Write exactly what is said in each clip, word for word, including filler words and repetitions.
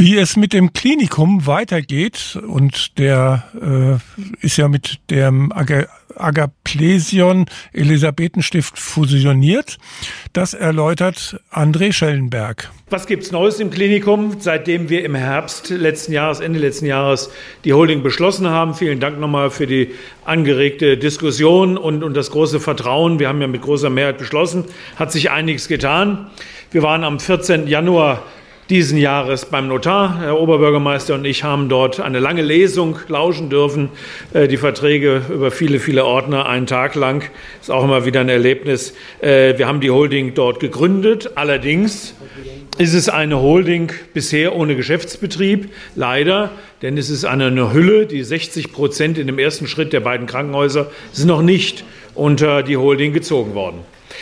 Wie es mit dem Klinikum weitergeht, und der äh, ist ja mit dem Aga- Agaplesion Elisabethenstift fusioniert, das erläutert André Schellenberg. Was gibt's Neues im Klinikum, seitdem wir im Herbst letzten Jahres, Ende letzten Jahres die Holding beschlossen haben? Vielen Dank nochmal für die angeregte Diskussion und, und das große Vertrauen. Wir haben ja mit großer Mehrheit beschlossen, hat sich einiges getan. Wir waren am vierzehnten Januar diesen Jahres beim Notar. Herr Oberbürgermeister und ich haben dort eine lange Lesung lauschen dürfen. Die Verträge über viele, viele Ordner, einen Tag lang. Ist auch immer wieder ein Erlebnis. Wir haben die Holding dort gegründet. Allerdings ist es eine Holding bisher ohne Geschäftsbetrieb. Leider, denn es ist eine Hülle. Die sechzig Prozent in dem ersten Schritt der beiden Krankenhäuser sind noch nicht unter die Holding gezogen worden.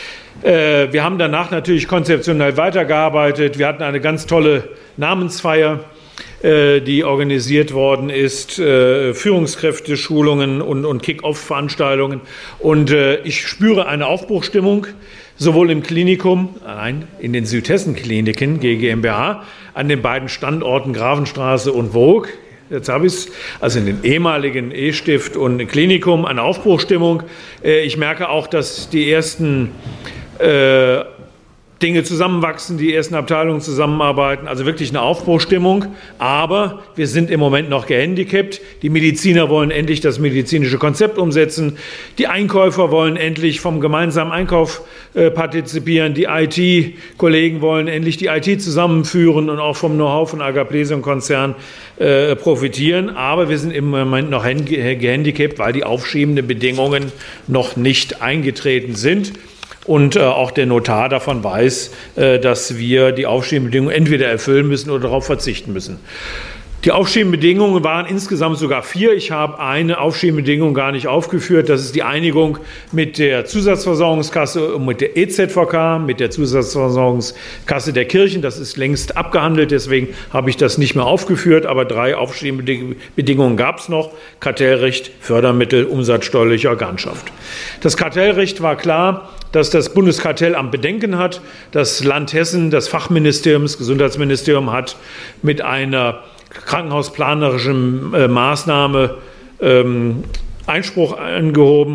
Wir haben danach natürlich konzeptionell weitergearbeitet. Wir hatten eine ganz tolle Namensfeier, die organisiert worden ist, Führungskräfte-Schulungen und, und Kick-Off-Veranstaltungen. Und ich spüre eine Aufbruchstimmung, sowohl im Klinikum, nein, in den Südhessen-Kliniken, G GmbH, an den beiden Standorten Grafenstraße und Voog. Jetzt habe ich es, also in den ehemaligen E-Stift und Klinikum, eine Aufbruchstimmung. Ich merke auch, dass die ersten Äh, Dinge zusammenwachsen, die ersten Abteilungen zusammenarbeiten, also wirklich eine Aufbruchstimmung. Aber wir sind im Moment noch gehandicapt. Die Mediziner wollen endlich das medizinische Konzept umsetzen. Die Einkäufer wollen endlich vom gemeinsamen Einkauf äh, partizipieren. Die I T-Kollegen wollen endlich die I T zusammenführen und auch vom Know-how von Agaplesion-Konzern äh, profitieren. Aber wir sind im Moment noch gehandicapt, weil die aufschiebenden Bedingungen noch nicht eingetreten sind. Und äh, auch der Notar davon weiß, äh, dass wir die Aufschiebebedingungen entweder erfüllen müssen oder darauf verzichten müssen. Die Aufschiebebedingungen waren insgesamt sogar vier. Ich habe eine Aufschiebebedingung gar nicht aufgeführt. Das ist die Einigung mit der Zusatzversorgungskasse und mit der E Z V K, mit der Zusatzversorgungskasse der Kirchen. Das ist längst abgehandelt, deswegen habe ich das nicht mehr aufgeführt. Aber drei Aufschiebebedingungen gab es noch. Kartellrecht, Fördermittel, umsatzsteuerliche Organschaft. Das Kartellrecht war klar, dass das Bundeskartellamt Bedenken hat. Das Land Hessen, das Fachministerium, das Gesundheitsministerium hat mit einer krankenhausplanerischen äh, Maßnahme ähm, Einspruch angehoben.